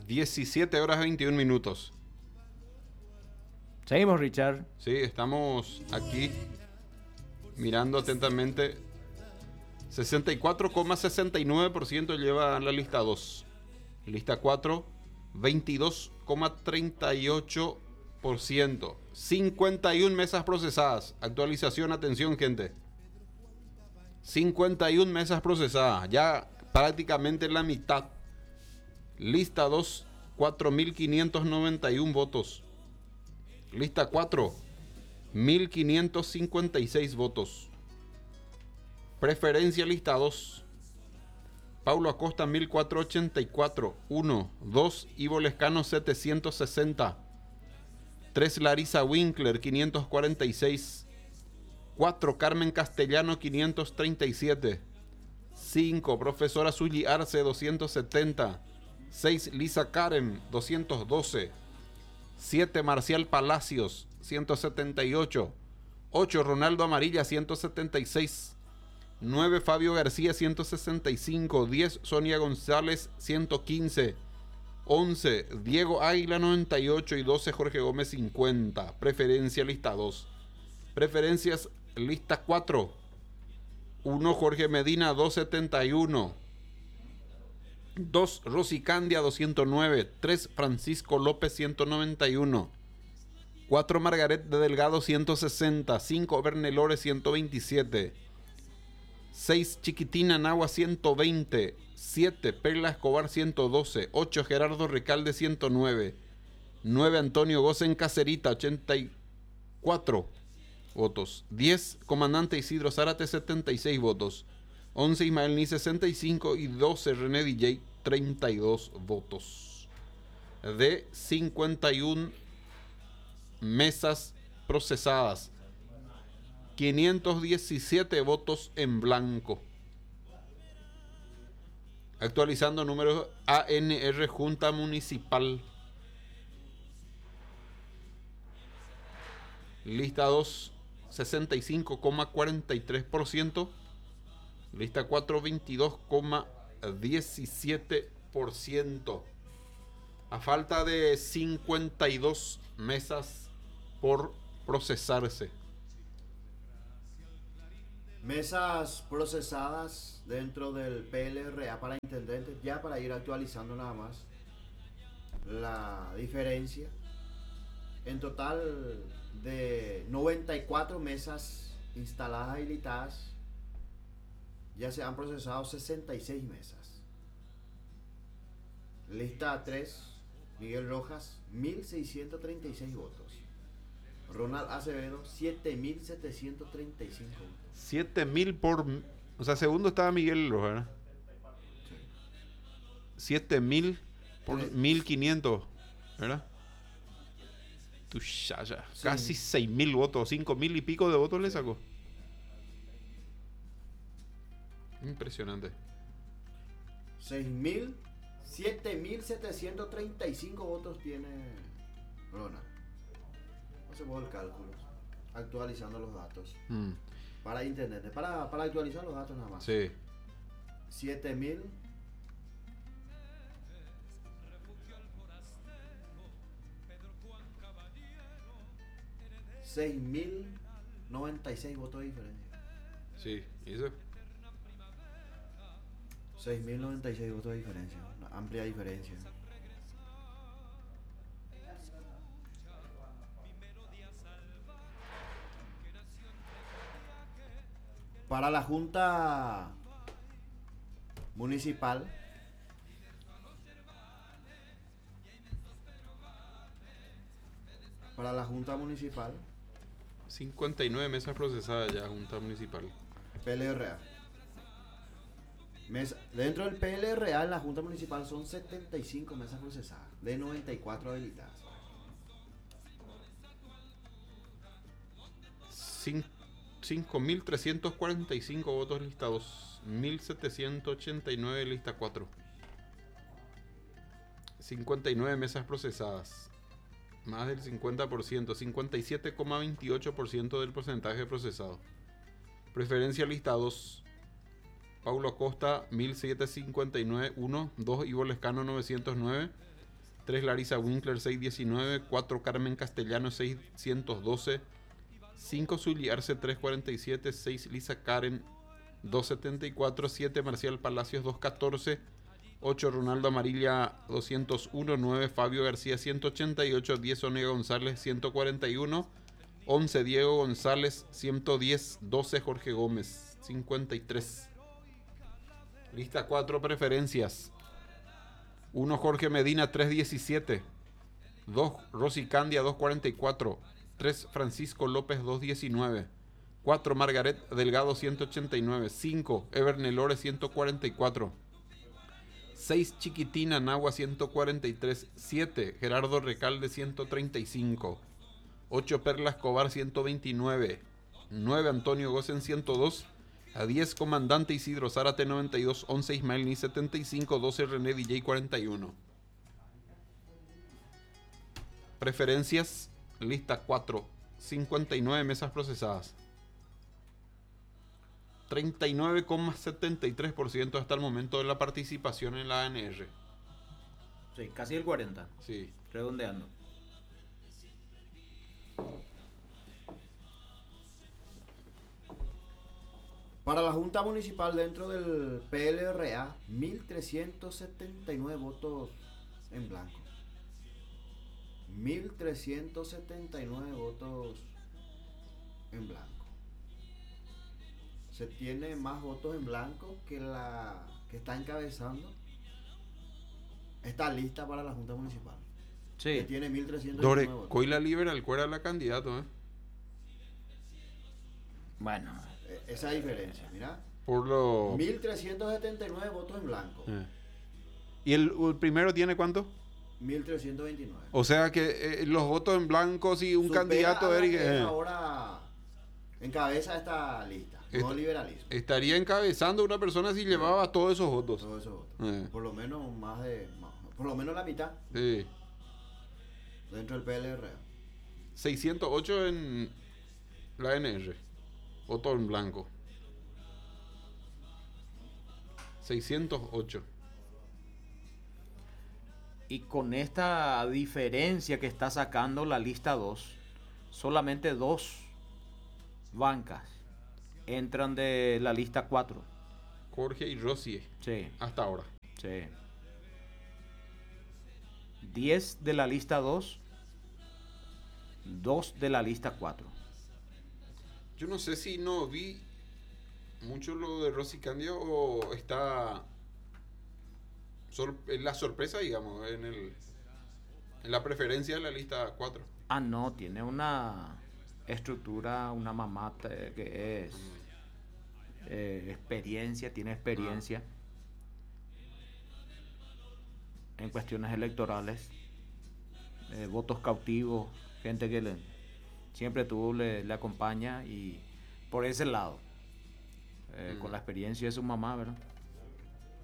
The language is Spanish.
17 horas 21 minutos. Seguimos, Richard. Sí, estamos aquí mirando atentamente. 64,69% lleva la lista 2. Lista 4, 22,38%. 51 mesas procesadas. Actualización, atención, gente. 51 mesas procesadas. Ya prácticamente la mitad. Lista 2, 4.591 votos. Lista 4, 1.556 votos. Preferencia lista 2. Paulo Acosta 1484. 1, 2 Ivo Lescano 760. 3 Larisa Winkler 546. 4 Carmen Castellano 537. 5 Profesora Zully Arce 270. 6 Lisa Karen 212. 7 Marcial Palacios 178. 8 Ronaldo Amarilla 176. 9 Fabio García 165. 10 Sonia González 115. 11 Diego Águila 98 y 12 Jorge Gómez 50. Preferencia lista 2. Preferencias lista 4. 1 Jorge Medina 271. 2 Rosy Candia 209. 3 Francisco López 191. 4 Margaret de Delgado 160. 5 Bernelores 127. 6 Chiquitina Nahua 120. 7 Perla Escobar 112. 8 Gerardo Recalde 109. 9 Antonio Gosen Cacerita 84 votos. 10 Comandante Isidro Zárate 76 votos. 11 Ismael Ni 65 y 12 René DJ 32 votos. De 51 mesas procesadas, 517 votos en blanco. Actualizando números ANR Junta Municipal. Lista 2, 65,43%. Lista 4, 22,17%. A falta de 52 mesas por procesarse. Mesas procesadas dentro del PLRA para intendentes, ya para ir actualizando nada más la diferencia. En total de 94 mesas instaladas habilitadas, ya se han procesado 66 mesas. Lista 3, Miguel Rojas, 1.636 votos. Ronald Acevedo, 7.735 votos. 7.000 por... O sea, segundo estaba Miguel Rojas, ¿verdad? Sí. 7.000 por 1.500, ¿verdad? Tushaya. Sí. Casi 6.000 votos, 5.000 y pico de votos le sacó. Impresionante. 7.735 votos tiene Ronald. Hacemos el cálculo, actualizando los datos. Para internet, para actualizar los datos nada más. Sí. 7.000 6.096 votos de diferencia. Sí, ¿y eso? 6.096 votos de diferencia, una amplia diferencia. Para la Junta Municipal, para la Junta Municipal, 59 mesas procesadas ya, Junta Municipal. PLRA. Dentro del PLRA en la Junta Municipal son 75 mesas procesadas, de 94 habilitadas. 5.345 votos listados, 1.789 lista 4. 59 mesas procesadas, más del 50%, 57,28% del porcentaje procesado. Preferencia lista 2, Paulo Acosta 1.759, 1, 2 Ivo Lescano 909, 3 Larissa Winkler 619, 4 Carmen Castellano 612, 5 Zully Arce 347, 6 Lisa Karen 274, 7 Marcial Palacios 214, 8 Ronaldo Amarilla 201, 9 Fabio García 188, 10 Onega González 141, 11 Diego González 110, 12 Jorge Gómez 53. Lista 4 preferencias. 1 Jorge Medina 317, 2 Rosy Candia 244, 3 Francisco López 219, 4 Margaret Delgado 189, 5 Ever Nelore 144, 6 Chiquitina Nahua 143, 7 Gerardo Recalde 135, 8 Perla Escobar 129, 9 Antonio Gosen 102, a 10 Comandante Isidro Zárate 92, 11 Ismael Ni 75, 12 René DJ 41. Preferencias, lista 4, 59 mesas procesadas. 39,73% hasta el momento de la participación en la ANR. Sí, casi el 40%. Sí. Redondeando. Para la Junta Municipal dentro del PLRA, 1.379 votos en blanco. 1.379 votos en blanco. Se tiene más votos en blanco que la que está encabezando esta lista para la Junta Municipal. Sí. Que tiene 1.379 Dore, votos. Coila Liberal, ¿cuál era la candidato? Bueno. Esa diferencia, mira. Por lo... 1.379 votos en blanco. ¿Y el primero tiene cuánto? 1.329. O sea que los votos en blanco, si un Supera candidato a la Eric, que ahora encabeza esta lista, no liberalismo. estaría encabezando una persona si llevaba todos esos votos. Todos esos votos. Por lo menos por lo menos la mitad Sí. dentro del PLR. 608 en la NR. Voto en blanco. 608. Y con esta diferencia que está sacando la lista 2, solamente 2 bancas entran de la lista 4. Jorge y Rosy. Sí. Hasta ahora. Sí. 10 de la lista 2, 2 de la lista 4. Yo no sé si no vi mucho lo de Rosy Candia o está en la sorpresa, digamos, en la preferencia de la lista 4. Ah, no, tiene una estructura, una mamata que es experiencia, tiene experiencia en cuestiones electorales, votos cautivos, gente que siempre le acompaña, y por ese lado, con la experiencia de su mamá, ¿verdad?